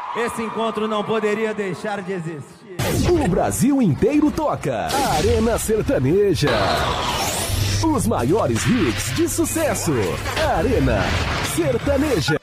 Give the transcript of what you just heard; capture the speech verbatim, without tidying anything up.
esse encontro não poderia deixar de existir. O Brasil inteiro toca. Arena Sertaneja. Os maiores hits de sucesso. Arena Sertaneja.